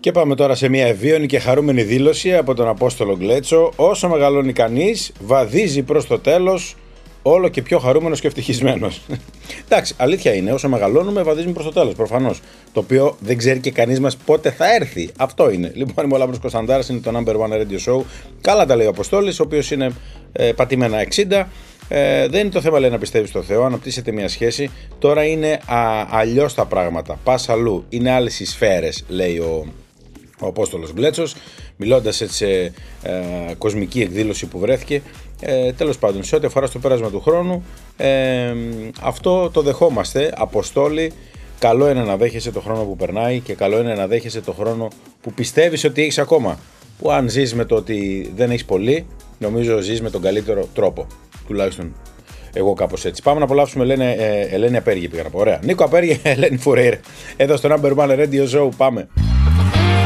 Και πάμε τώρα σε μια ευίωνη και χαρούμενη δήλωση από τον Απόστολο Γκλέτσο. Όσο μεγαλώνει κανείς, βαδίζει προς το τέλος όλο και πιο χαρούμενος και ευτυχισμένος. Εντάξει, αλήθεια είναι, όσο μεγαλώνουμε, βαδίζουμε προς το τέλος, προφανώς. Το οποίο δεν ξέρει και κανείς μας πότε θα έρθει. Αυτό είναι. Λοιπόν, είμαι ο Λάμπρος Κωνσταντάρας, είναι το Number One Radio Show. Καλά τα λέει ο Αποστόλης, ο οποίος είναι πατημένα 60. Δεν είναι το θέμα, λέει, να πιστεύεις στο Θεό, αναπτύσσεται μια σχέση. Τώρα είναι αλλιώς τα πράγματα. Πας αλλού. Είναι άλλες οι σφαίρες, λέει ο Απόστολος Γκλέτσος, μιλώντας έτσι σε κοσμική εκδήλωση που βρέθηκε. Τέλος πάντων, σε ό,τι αφορά στο πέρασμα του χρόνου, αυτό το δεχόμαστε. Αποστόλη, καλό είναι να δέχεσαι το χρόνο που περνάει και καλό είναι να δέχεσαι το χρόνο που πιστεύεις ότι έχεις ακόμα. Που αν ζεις με το ότι δεν έχεις πολύ, νομίζω ζεις με τον καλύτερο τρόπο. Τουλάχιστον εγώ κάπως έτσι. Πάμε να απολαύσουμε Ελένη Απέργη, πήγα να πω. Ωραία. Νίκο Απέργη, Ελένη Φουρέιρα. Εδώ στο Number One Radio Show, πάμε.